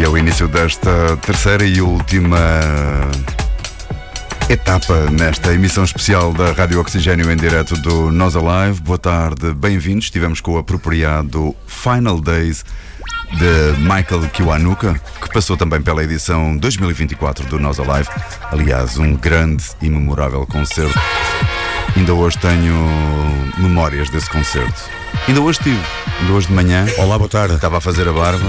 E é o início desta terceira e última etapa nesta emissão especial da Rádio Oxigênio em direto do Nós Alive. Boa tarde, bem-vindos. Estivemos com o apropriado Final Days de Michael Kiwanuka, que passou também pela edição 2024 do Nós Alive. Aliás, um grande e memorável concerto. Ainda hoje tenho memórias desse concerto. Ainda hoje de manhã. Olá, boa tarde. Estava a fazer a barba.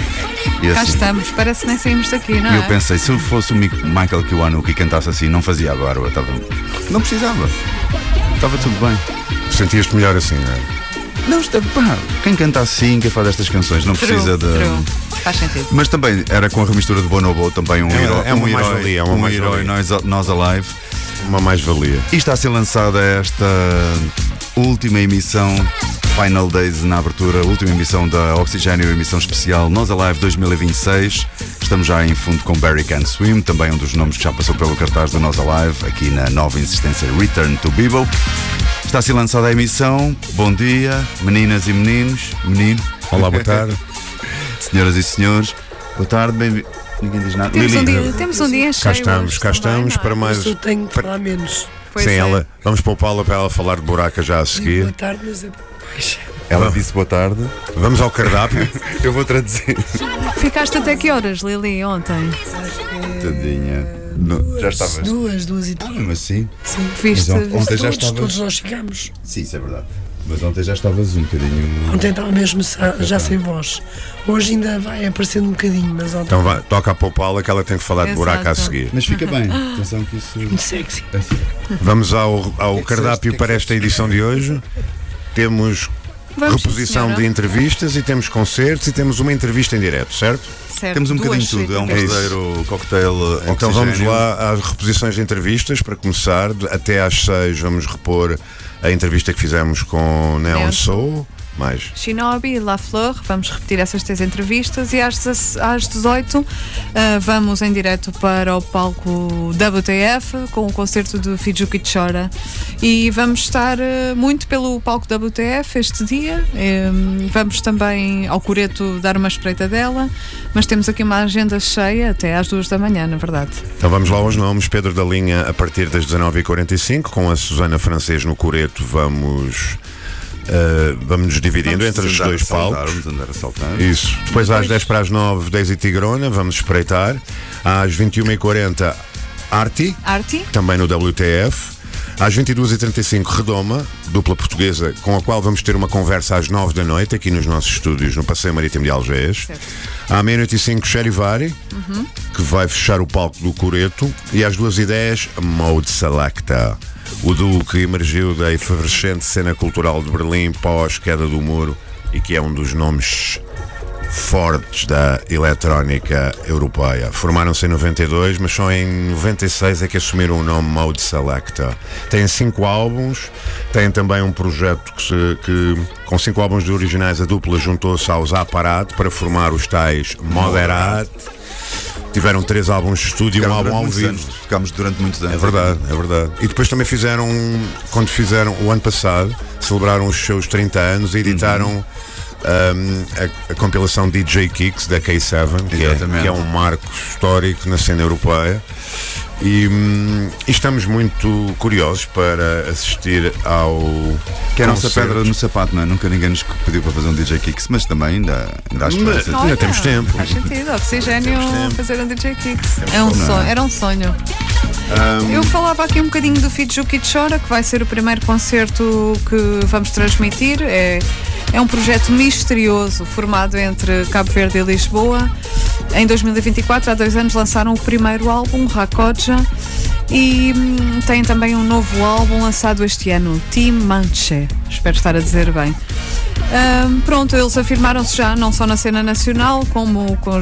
E Cá assim, estamos, parece que nem saímos daqui, não e é? eu pensei, se eu fosse o Michael Kiwanuka e cantasse assim, não fazia a barba, não precisava, estava tudo bem. Sentias-te melhor assim, não é? Não, pá, quem canta assim, quem faz estas canções, não precisa de. True. Faz sentido. Mas também era com a remistura de Bonobo, também um herói. É uma mais-valia, um herói Nós Alive. Uma mais-valia. E está a ser lançada esta última emissão, Final Days na abertura, última emissão da Oxigênio, emissão especial Nós Alive 2026. Estamos já em fundo com Barry Can Swim, também um dos nomes que já passou pelo cartaz do Nós Alive, aqui na nova insistência Return to Bebo. Está a ser lançada a emissão. Bom dia, meninas e meninos. Menino. Olá, boa tarde. Senhoras e senhores, boa tarde, bem-vindo. Ninguém diz nada. Temos um dia cheio. Cá estamos para mais. Eu tenho que falar menos. Pois Sem é. ela, vamos poupá-la para ela falar de buraca já a seguir. Boa tarde, mas é baixo. Ela disse boa tarde. Vamos ao cardápio. Eu vou traduzir. Ficaste até que horas, Lili, ontem? Tadinha. Já estavas. Duas e tal. Mesmo assim? Viste? Mas ontem já estavas. Todos nós ficamos. Sim, isso é verdade. Mas ontem já estavas um bocadinho. Ontem estava mesmo já sem voz. Hoje ainda vai aparecendo um bocadinho, mas ontem Então toca a poupá-la que ela tem que falar de buraca a Exato. seguir. Mas fica bem. Atenção que isso. muito sexy. Vamos ao cardápio para esta edição de hoje. Temos Vamos, reposição senhora. de entrevistas e temos concertos e temos uma entrevista em direto, certo? Certo, Temos um bocadinho de duas tudo. É um entrevistas. verdadeiro cocktail. Então vamos oxigênio. lá às reposições de entrevistas para começar. Até às 6 vamos repor a entrevista que fizemos com Neon Neon Soul. Mais. Shinobi e La Fleur, vamos repetir essas três entrevistas e às 18 vamos em direto para o palco WTF com o concerto de Fijuki Chora e vamos estar muito pelo palco WTF este dia. Vamos também ao Coreto dar uma espreita dela, mas temos aqui uma agenda cheia até às 2 da manhã, na verdade. Então vamos lá aos nomes. Pedro da Linha a partir das 19h45 com a Susana Francês no Coreto. Vamos nos dividindo entre os dois palcos. Vamos andar a saltar. Isso. Depois às 10 para as 9, Daisy Tigrona, vamos espreitar. Às 21h40, Arti, também no WTF. Às 22h35, Redoma, dupla portuguesa, com a qual vamos ter uma conversa às 9 da noite, aqui nos nossos estúdios, no Passeio Marítimo de Algés. Certo. À meia-noite e 5, Charivari, que vai fechar o palco do Coreto. E às 2h10, Mode Selecta, o duo que emergiu da efervescente cena cultural de Berlim pós-queda do muro e que é um dos nomes fortes da eletrónica europeia. Formaram-se em 92, mas só em 96 é que assumiram o nome Mode Selecta. Têm 5 álbuns, têm também um projeto que com 5 álbuns de originais, a dupla juntou-se aos Aparat para formar os tais Moderat. Tiveram 3 álbuns de estúdio e um álbum ao vivo. Ficámos durante muitos anos. É verdade, é verdade. E depois também fizeram, quando fizeram o ano passado, celebraram os seus 30 anos e editaram a compilação DJ Kicks da K7, que é um marco histórico na cena europeia. E estamos muito curiosos para assistir ao Que é a nossa concerto. pedra no sapato, não é? Nunca ninguém nos pediu para fazer um DJ Kicks, mas também ainda há esperança. Mas- Ainda temos tempo. Faz sentido, oxigênio Temos tempo. fazer um DJ Kicks. Era um sonho. Eu falava aqui um bocadinho do Fijuki Chora, que vai ser o primeiro concerto que vamos transmitir. É um projeto misterioso formado entre Cabo Verde e Lisboa. Em 2024, há 2 anos, lançaram o primeiro álbum, Rakoja, e têm também um novo álbum lançado este ano, Team Manche. Espero estar a dizer bem. Pronto, eles afirmaram-se já não só na cena nacional, como com